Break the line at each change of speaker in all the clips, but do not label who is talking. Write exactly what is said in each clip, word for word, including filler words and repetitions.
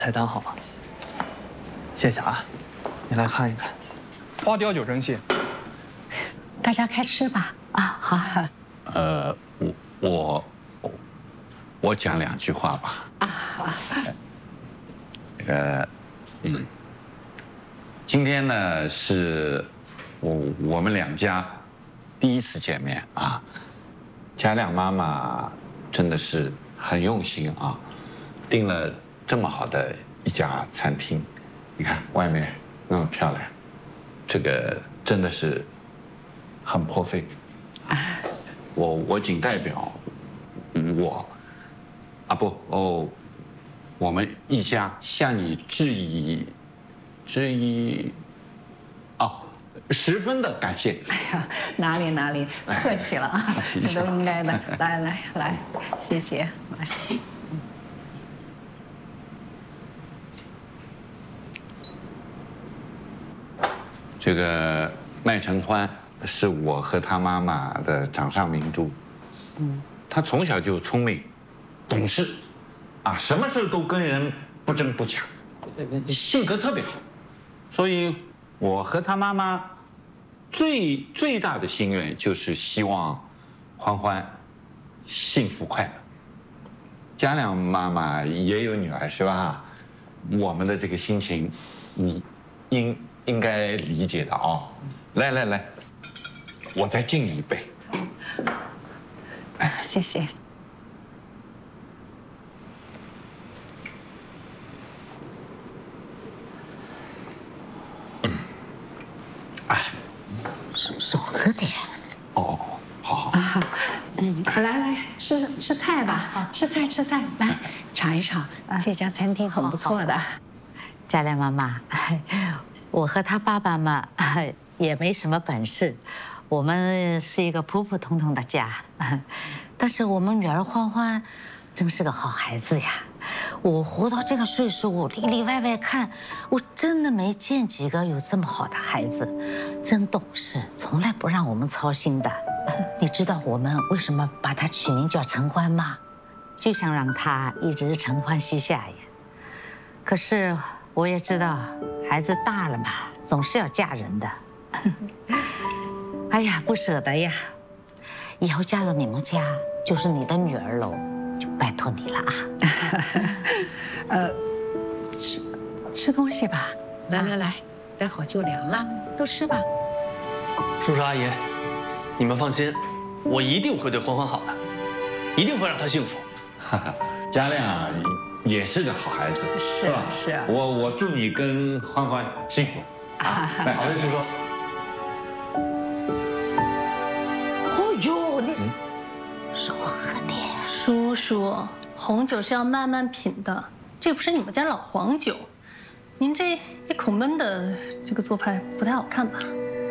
菜单好了，谢谢啊，你来看一看，花雕酒蒸蟹。
大家开吃吧。啊，好。
呃，我我我我讲两句话吧。啊，好。这个，嗯，今天呢是我我们两家第一次见面啊。嘉亮妈妈真的是很用心啊，订了这么好的一家餐厅，你看外面那么漂亮，这个真的是很破费。我我仅代表我啊不哦，我们一家向你致以致以哦十分的感谢。
哎呀，哪里哪里，客气了啊，这都应该的。来来来，谢谢，来。
这个麦承欢是我和他妈妈的掌上明珠。嗯，他从小就聪明、懂事，啊，什么事都跟人不争不抢，性格特别好。所以，我和他妈妈最最大的心愿就是希望欢欢幸福快乐。嘉亮妈妈也有女儿是吧？我们的这个心情，你应。应该理解的哦。来来来，我再敬你一杯。
哎，谢谢。
嗯。哎，
少喝点。
哦，好好。
啊，嗯，来来吃吃菜吧，吃菜吃菜，来尝一尝，这家餐厅很不错的。
嘉亮妈妈。我和他爸爸嘛，也没什么本事，我们是一个普普通通的家，但是我们女儿欢欢，真是个好孩子呀。我活到这个岁数，我里里外外看，我真的没见几个有这么好的孩子，真懂事，从来不让我们操心的。你知道我们为什么把他取名叫承欢吗？就想让他一直承欢膝下呀。可是我也知道。孩子大了嘛，总是要嫁人的。哎呀，不舍得呀！以后嫁到你们家就是你的女儿喽，就拜托你了啊。
呃，吃吃东西吧，来来来，待会儿就凉了，都吃吧。
叔叔阿姨，你们放心，我一定会对欢欢好的，一定会让她幸福。
嘉亮啊。也是个好孩子，
是吧？是啊。
我我祝你跟欢欢幸福。
啊，来，好嘞，叔叔。
哦呦，你少喝点。
叔叔，红酒是要慢慢品的，这不是你们家老黄酒，您这一口闷的，这个做派不太好看吧？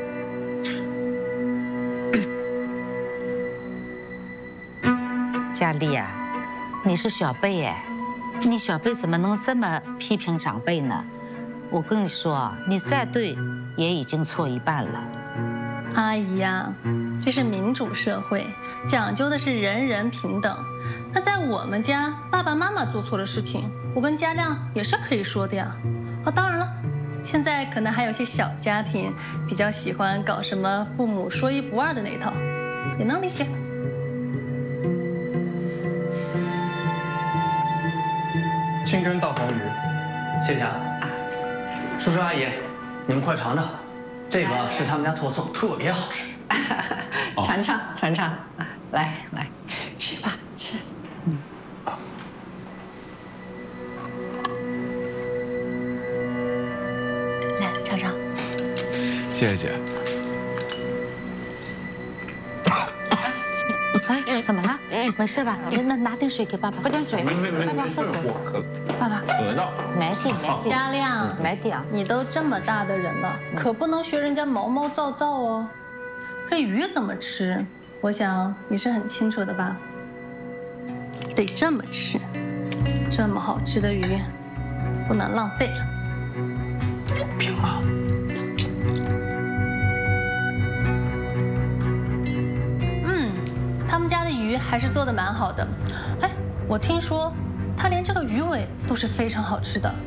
佳丽呀，你是小辈哎。你小辈怎么能这么批评长辈呢？我跟你说，你再对，也已经错一半了。
阿姨呀，这是民主社会，讲究的是人人平等。那在我们家，爸爸妈妈做错了事情，我跟嘉亮也是可以说的呀。哦，当然了，现在可能还有些小家庭比较喜欢搞什么父母说一不二的那一套，也能理解。
清蒸大黄鱼，谢谢啊！叔叔阿姨，你们快尝尝，这个是他们家特色，特别好吃。
尝尝尝尝，来来，吃吧吃。嗯。
来尝尝。
谢谢姐。
哎，怎么了？没事吧？那拿点水给爸爸，喝点水。
没没没，
爸爸喝
我渴。
爸爸
渴到。
没地没地。
嘉亮，
没地啊！
你都这么大的人了，可不能学人家毛毛躁躁哦。这鱼怎么吃？我想你是很清楚的吧？得这么吃，这么好吃的鱼，不能浪费了。
平了。
他们家的鱼还是做的蛮好的，哎，我听说他连这个鱼尾都是非常好吃的。